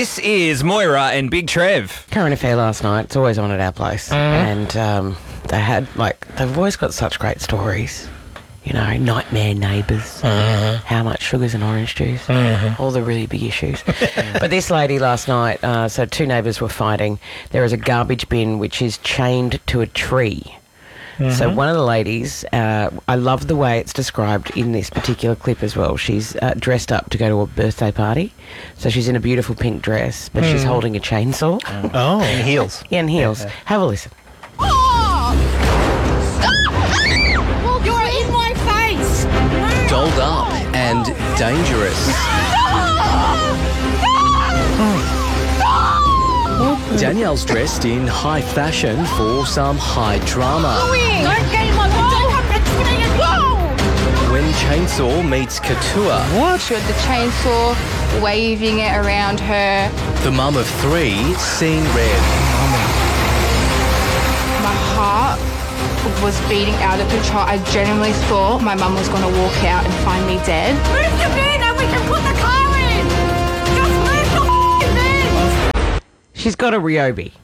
This is Moira and Big Trev. Current affair last night. It's always on at our place. And they've always got such great stories. You know, nightmare neighbours, how much sugar's in orange juice, all the really big issues. But this lady last night, so two neighbours were fighting. There is a garbage bin which is chained to a tree. So one of the ladies, I love the way it's described in this particular clip as well. She's dressed up to go to a birthday party. So she's in a beautiful pink dress, but she's holding a chainsaw. Oh, in heels. Yeah, in heels. Have a listen. Dolled up and dangerous. Danielle's dressed in high fashion for some high drama. When chainsaw meets couture. She had the chainsaw waving it around her. The mum of three seeing red. My heart was beating out of control. I genuinely thought my mum was going to walk out and find me dead. Move your bin and we can put the car in! Just move your bin! She's got a Ryobi.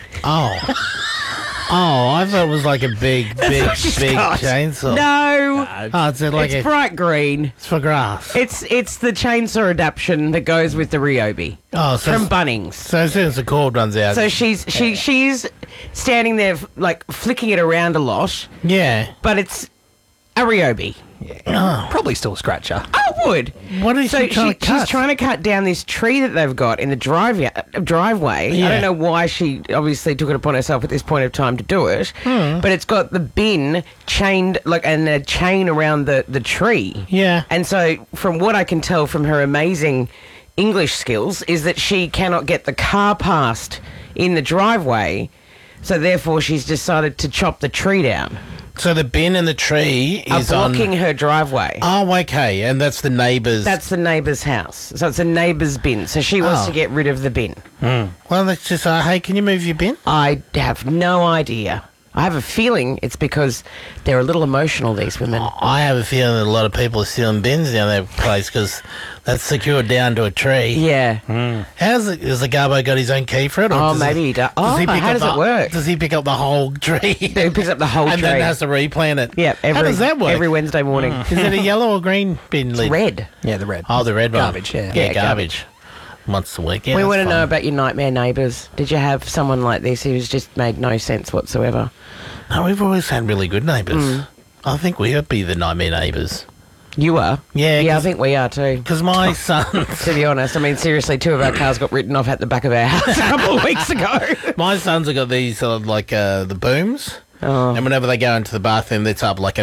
Oh, I thought it was like a big got. chainsaw. No. Oh, it's like It's bright green. it's for grass. It's the chainsaw adaptation that goes with the Ryobi Oh, so from Bunnings. so as soon as the cord runs out. So she's standing there like flicking it around a lot, yeah. but it's a Ryobi. Probably still a scratcher. I would. What is she trying to cut? She's trying to cut down this tree that they've got in the driveway. Yeah. I don't know why she obviously took it upon herself at this point of time to do it, but it's got the bin chained and a chain around the tree. Yeah. And so from what I can tell from her amazing English skills is that she cannot get the car past in the driveway, so therefore she's decided to chop the tree down. So the bin and the tree Are is blocking her driveway. Oh, okay, and that's the neighbour's. That's the neighbour's house. So it's a neighbour's bin. So she wants Oh. to get rid of the bin. Well, let's just hey, can you move your bin? I have no idea. I have a feeling it's because they're a little emotional, these women. I have a feeling that a lot of people are stealing bins down their place because that's secured down to a tree. Yeah. Has the Garbo got his own key for it? Or Oh, does maybe he does. Oh, he pick how up does it work? Does he pick up the whole tree? He picks up the whole and tree. then has to replant it? Yeah. How does that work? Every Wednesday morning. Is it a yellow or green bin lid? Red. Yeah, the red. Oh, the red one. Garbage, yeah. Yeah, Yeah, garbage. Once a week. Yeah, We that's want to know fine. about your nightmare neighbours. Did you have someone like this who's just made no sense whatsoever? No, we've always had really good neighbours. I think we would be the nightmare neighbours. You are? Yeah, Yeah, I 'cause- think we are too. Because my son, To be honest, I mean, seriously, 2 of our cars got written off at the back of our house a couple of weeks ago. my sons have got these the booms. Oh. And whenever they go into the bathroom, it's up like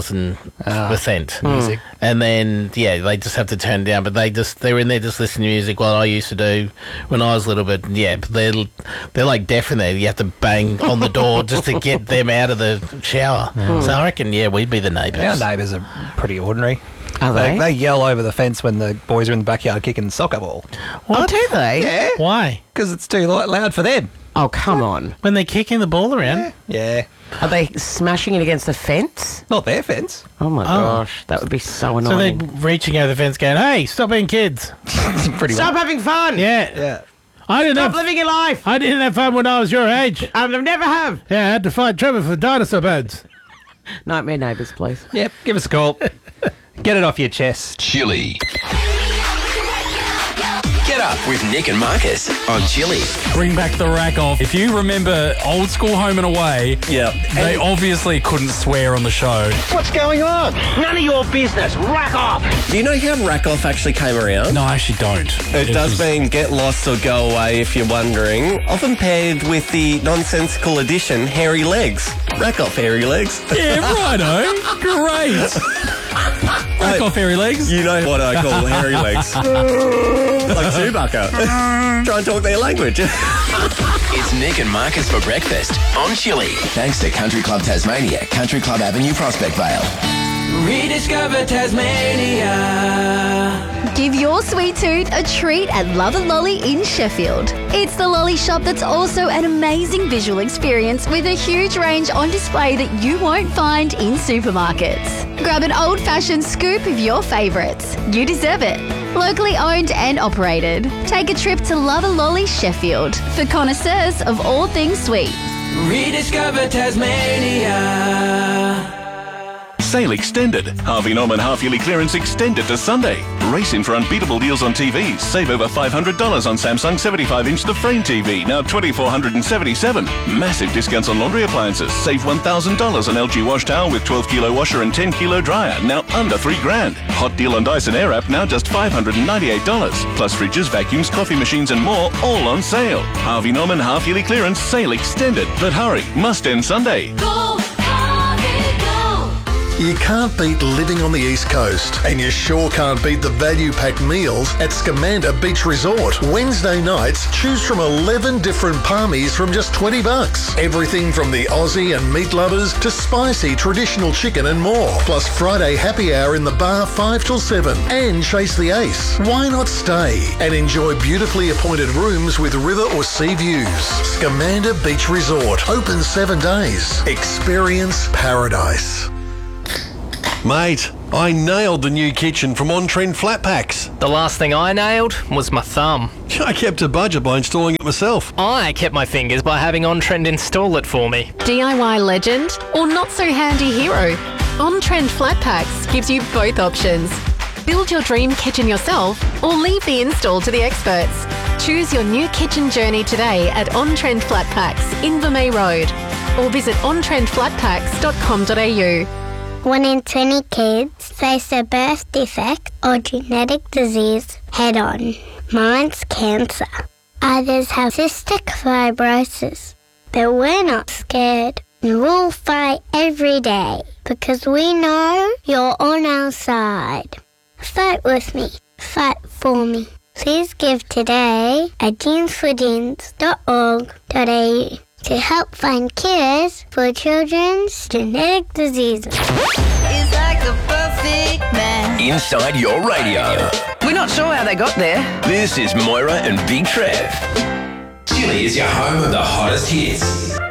1,000%. Music. And then, yeah, they just have to turn it down. But they're in there just listening to music like I used to do when I was little. But, yeah, but they're like deaf in there. You have to bang on the door just to get them out of the shower. So I reckon, yeah, we'd be the neighbours. Our neighbours are pretty ordinary. Are they? They yell over the fence when the boys are in the backyard kicking soccer ball. Oh, do they? Yeah. Why? Because it's too loud for them. Oh, come on. When they're kicking the ball around? Yeah. Are they smashing it against the fence? Not their fence. Oh, my gosh. That would be so So they're annoying. reaching over the fence going, hey, stop being kids. It's pretty Stop having fun! Yeah. Yeah. I didn't Stop have living your life! I didn't have fun when I was your age. I never have. Yeah, I had to fight Trevor for dinosaur bones. Nightmare neighbours, please. Yep. Give us a call. Get it off your chest. Chili. Get up with Nick and Marcus on Chili. Bring back the rack off. If you remember old school Home and Away, they obviously couldn't swear on the show. What's going on? None of your business. Rack off! Do you know how Rack Off actually came around? No, I actually don't. It does was- mean get lost or go away if you're wondering. Often paired with the nonsensical addition Hairy Legs. Rack Off Hairy Legs. Yeah, righto. Great. Rack off, hairy legs. You know what I call Hairy Legs. Like Chewbacca. Try and talk their language. It's Nick and Marcus for breakfast on Chili. Thanks to Country Club Tasmania, Country Club Avenue, Prospect Vale. Rediscover Tasmania. Give your sweet tooth a treat at Love and Lolly in Sheffield. It's the lolly shop that's also an amazing visual experience with a huge range on display that you won't find in supermarkets. Grab an old-fashioned scoop of your favourites. You deserve it. Locally owned and operated. Take a trip to Love and Lolly Sheffield for connoisseurs of all things sweet. Rediscover Tasmania. Sale extended. Harvey Norman half-yearly clearance extended to Sunday. Race in for unbeatable deals on TVs. Save over $500 on Samsung 75-inch The Frame TV, now $2,477. Massive discounts on laundry appliances. Save $1,000 on LG wash towel with 12-kilo washer and 10-kilo dryer, now under $3,000. Hot deal on Dyson Airwrap, now just $598. Plus fridges, vacuums, coffee machines and more, all on sale. Harvey Norman half-yearly clearance, sale extended. But hurry, must end Sunday. You can't beat living on the East Coast, and you sure can't beat the value-packed meals at Scamander Beach Resort. Wednesday nights, choose from 11 different palmies from just $20. Everything from the Aussie and meat lovers to spicy traditional chicken and more. Plus Friday happy hour in the bar 5 till 7 and chase the ace. Why not stay and enjoy beautifully appointed rooms with river or sea views? Scamander Beach Resort, open 7 days. Experience paradise. Mate, I nailed the new kitchen from On Trend Flat Packs. The last thing I nailed was my thumb. I kept a budget by installing it myself. I kept my fingers by having On Trend install it for me. DIY legend or not so handy hero? On Trend Flat Packs gives you both options. Build your dream kitchen yourself or leave the install to the experts. Choose your new kitchen journey today at On Trend Flat Packs, Invermay Road, or visit ontrendflatpacks.com.au. 1 in 20 kids face a birth defect or genetic disease head-on. Mine's cancer. Others have cystic fibrosis. But we're not scared. We'll fight every day because we know you're on our side. Fight with me. Fight for me. Please give today at jeansforjeans.org.au to help find cures for children's genetic diseases. It's like the perfect man. Inside your radio. We're not sure how they got there. This is Moira and Big Trev. Chile is your home of the hottest hits.